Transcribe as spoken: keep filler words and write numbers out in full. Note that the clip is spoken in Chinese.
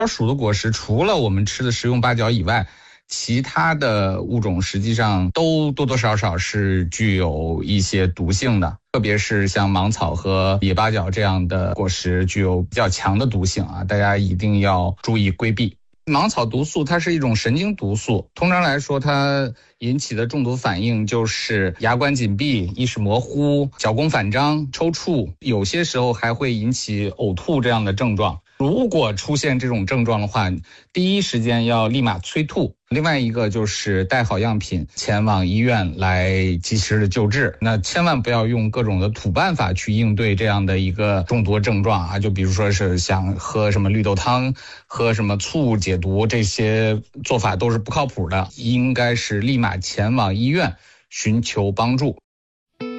鼠的果实除了我们吃的食用八角以外，其他的物种实际上都多多少少是具有一些毒性的，特别是像芒草和野八角这样的果实具有比较强的毒性啊，大家一定要注意规避。芒草毒素它是一种神经毒素，通常来说它引起的中毒反应就是牙关紧闭、意识模糊、脚弓反张、抽搐，有些时候还会引起呕吐这样的症状。如果出现这种症状的话，第一时间要立马催吐。另外一个就是带好样品前往医院来及时的救治。那千万不要用各种的土办法去应对这样的一个中毒症状啊，就比如说是想喝什么绿豆汤、喝什么醋解毒，这些做法都是不靠谱的，应该是立马前往医院寻求帮助。